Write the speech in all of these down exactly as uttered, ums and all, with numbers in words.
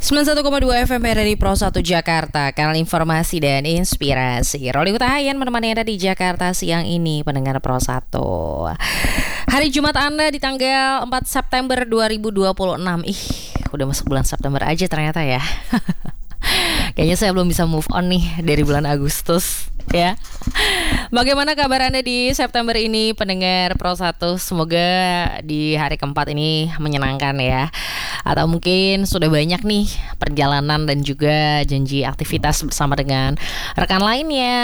sembilan puluh satu koma dua F M dari Pro satu Jakarta, kanal informasi dan inspirasi. Roli Kutahayan menemani Anda di Jakarta siang ini, pendengar Pro satu. Hari Jumat Anda di tanggal empat September dua ribu dua puluh enam. Ih, udah masuk bulan September aja ternyata ya. Kayaknya saya belum bisa move on nih dari bulan Agustus ya. Bagaimana kabar Anda di September ini, pendengar Pro satu? Semoga di hari keempat ini menyenangkan ya. Atau mungkin sudah banyak nih perjalanan dan juga janji aktivitas bersama dengan rekan lainnya.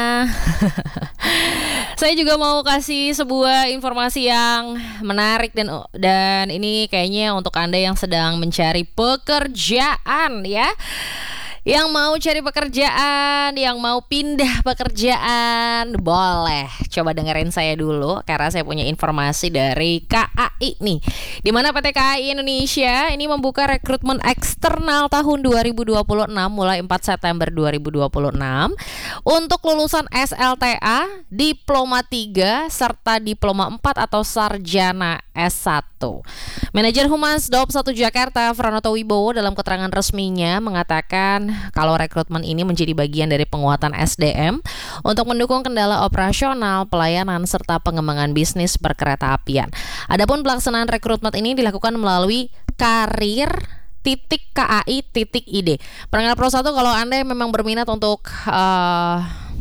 Saya juga mau kasih sebuah informasi yang menarik dan dan ini kayaknya untuk Anda yang sedang mencari pekerjaan ya. Yang mau cari pekerjaan, yang mau pindah pekerjaan, boleh coba dengerin saya dulu karena saya punya informasi dari K A I nih. Di mana P T K A I Indonesia ini membuka rekrutmen eksternal tahun dua ribu dua puluh enam mulai empat September dua ribu dua puluh enam untuk lulusan S L T A, Diploma tiga serta Diploma empat atau Sarjana S satu. Manajer Humas Daop satu Jakarta, Franoto Wibowo, dalam keterangan resminya mengatakan kalau rekrutmen ini menjadi bagian dari penguatan S D M untuk mendukung kendala operasional, pelayanan, serta pengembangan bisnis perkereta-apian. Adapun pelaksanaan rekrutmen ini dilakukan melalui karir titik K A I titik I D. Pendengar Pro satu, kalau Anda memang berminat untuk uh,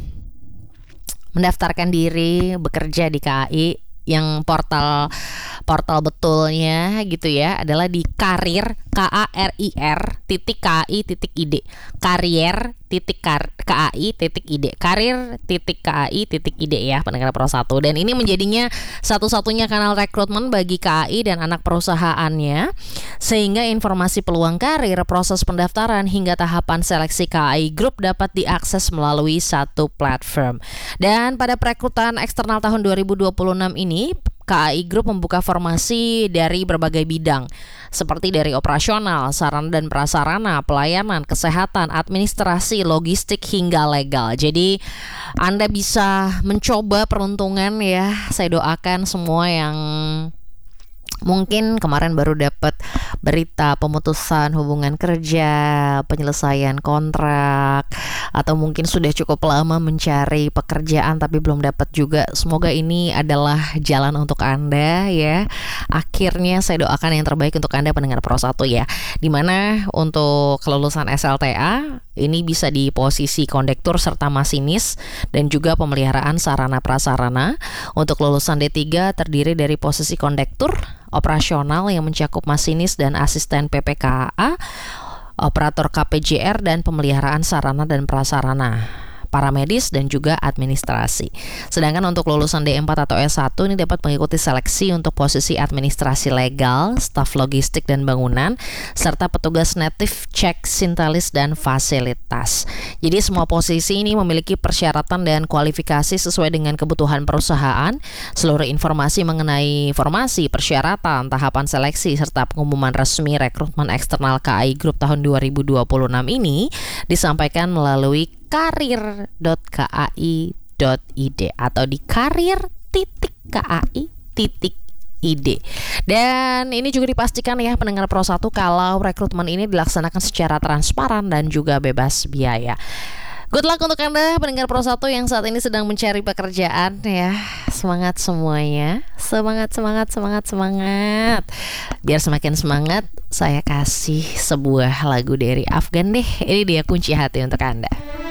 mendaftarkan diri bekerja di K A I, yang portal portal betulnya gitu ya adalah di karir K A R I R titik K A I titik I D, karier titik K A I titik I D, karir titik K A I titik I D ya, pendengar Pro satu. Dan ini menjadinya satu-satunya kanal rekrutmen bagi K A I dan anak perusahaannya, sehingga informasi peluang karir, proses pendaftaran hingga tahapan seleksi K A I Group dapat diakses melalui satu platform. Dan pada perekrutan eksternal tahun dua ribu dua puluh enam ini, K A I Group membuka formasi dari berbagai bidang seperti dari operasional, sarana dan prasarana, pelayanan, kesehatan, administrasi, logistik hingga legal. Jadi Anda bisa mencoba peruntungan ya. Saya doakan semua yang mungkin kemarin baru dapat berita pemutusan hubungan kerja, penyelesaian kontrak, atau mungkin sudah cukup lama mencari pekerjaan tapi belum dapat juga. Semoga ini adalah jalan untuk Anda ya. Akhirnya saya doakan yang terbaik untuk Anda, pendengar Pro satu ya. Dimana untuk kelulusan S L T A ini bisa di posisi kondektur serta masinis dan juga pemeliharaan sarana prasarana. Untuk lulusan D tiga terdiri dari posisi kondektur, operasional yang mencakup masinis dan asisten P P K A, operator K P J R dan pemeliharaan sarana dan prasarana, paramedis dan juga administrasi. Sedangkan untuk lulusan D empat atau S satu ini dapat mengikuti seleksi untuk posisi administrasi legal, staf logistik dan bangunan, serta petugas native cek sintalis dan fasilitas. Jadi semua posisi ini memiliki persyaratan dan kualifikasi sesuai dengan kebutuhan perusahaan. Seluruh informasi mengenai formasi, persyaratan, tahapan seleksi, serta pengumuman resmi rekrutmen eksternal K A I Group tahun dua ribu dua puluh enam ini disampaikan melalui karir dot k a i dot i d atau di karir titik K A I titik I D. Dan ini juga dipastikan ya, pendengar Pro satu, kalau rekrutmen ini dilaksanakan secara transparan dan juga bebas biaya. Good luck untuk Anda, pendengar Pro satu yang saat ini sedang mencari pekerjaan ya. Semangat semuanya. Semangat, semangat, semangat, semangat. Biar semakin semangat, saya kasih sebuah lagu dari Afgan deh. Ini dia kunci hati untuk Anda.